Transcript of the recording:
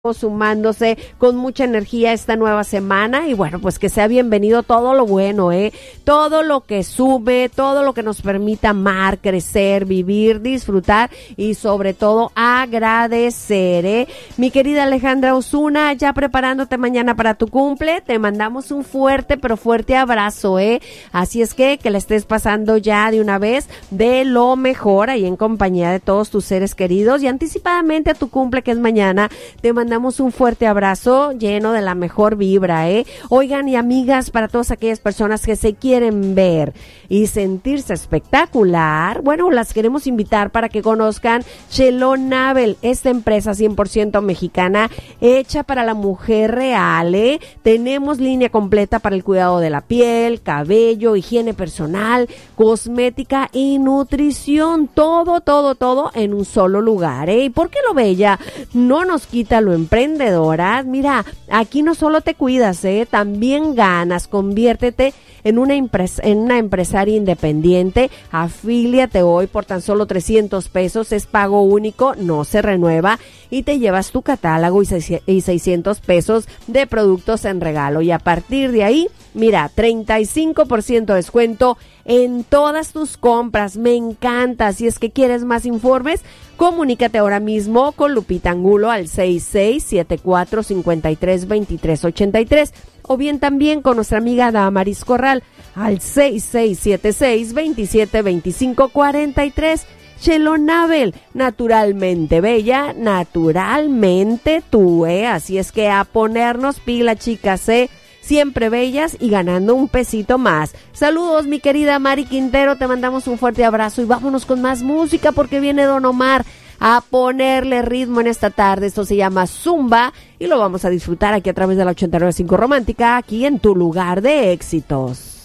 sumándose con mucha energía esta nueva semana y bueno, pues que sea bienvenido todo lo bueno, todo lo que sube, todo lo que nos permita amar, crecer, vivir, disfrutar y sobre todo agradecer, Mi querida Alejandra Osuna, ya preparándote mañana para tu cumple, te mandamos un fuerte pero fuerte abrazo, Así es que la estés pasando ya de una vez de lo mejor ahí en compañía de todos tus seres queridos y anticipadamente a tu cumple que es mañana, te mandamos un fuerte abrazo lleno de la mejor vibra, Oigan, y amigas, para todas aquellas personas que se quieren ver y sentirse espectacular, bueno, las queremos invitar para que conozcan Shelon Navel, esta empresa 100% mexicana hecha para la mujer real, Tenemos línea completa para el cuidado de la piel, cabello, higiene personal, cosmética y nutrición, todo en un solo lugar, ¿Y por qué lo bella? No nos quita lo emprendedora. Mira, aquí no solo te cuidas, también ganas. Conviértete en una empresaria independiente. Afíliate hoy por tan solo 300 pesos. Es pago único, no se renueva y te llevas tu catálogo y 600 pesos de productos en regalo. Y a partir de ahí, mira, 35% de descuento en todas tus compras. Me encanta. Si es que quieres más informes, comunícate ahora mismo con Lupita Angulo al 6674532383 o bien también con nuestra amiga Damaris Corral al 6676272543. Shelon Navel, naturalmente bella, naturalmente tú, Así es que a ponernos pila, chicas, Siempre bellas y ganando un pesito más. Saludos, mi querida Mari Quintero, te mandamos un fuerte abrazo y vámonos con más música porque viene Don Omar a ponerle ritmo en esta tarde. Esto se llama Zumba y lo vamos a disfrutar aquí a través de la 89.5 Romántica, aquí en tu lugar de éxitos.